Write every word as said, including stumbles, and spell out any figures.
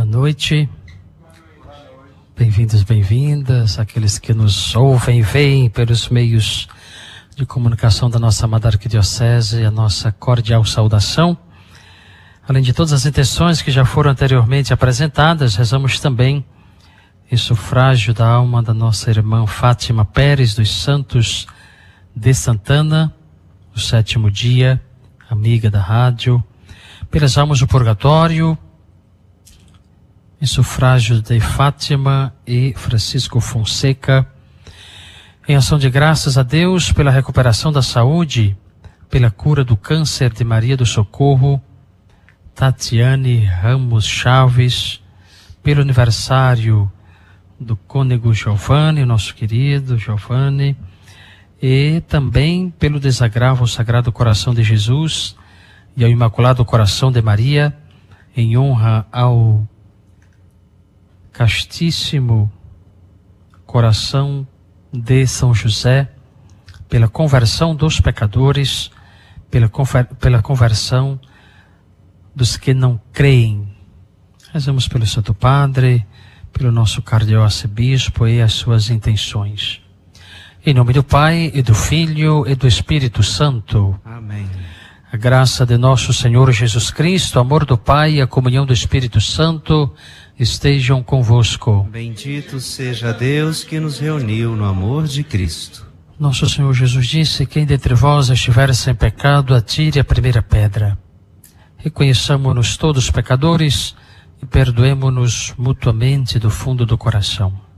Boa noite. Bem-vindos, bem-vindas, aqueles que nos ouvem e veem pelos meios de comunicação da nossa amada arquidiocese, a nossa cordial saudação. Além de todas as intenções que já foram anteriormente apresentadas, rezamos também em sufrágio da alma da nossa irmã Fátima Pérez dos Santos de Santana, o sétimo dia, amiga da rádio, pelas almas do purgatório, em sufrágio de Fátima e Francisco Fonseca, em ação de graças a Deus pela recuperação da saúde, pela cura do câncer de Maria do Socorro, Tatiane Ramos Chaves, pelo aniversário do cônego Giovanni, nosso querido Giovanni, e também pelo desagravo ao Sagrado Coração de Jesus e ao Imaculado Coração de Maria, em honra ao Castíssimo Coração de São José, pela conversão dos pecadores, pela, conver, pela conversão dos que não creem. Rezamos pelo Santo Padre, pelo nosso cardeal arcebispo e as suas intenções. Em nome do Pai, e do Filho, e do Espírito Santo. Amém. A graça de nosso Senhor Jesus Cristo, o amor do Pai e a comunhão do Espírito Santo estejam convosco. Bendito seja Deus que nos reuniu no amor de Cristo. Nosso Senhor Jesus disse: quem dentre vós estiver sem pecado, atire a primeira pedra. Reconheçamo-nos todos pecadores e perdoemo-nos mutuamente do fundo do coração.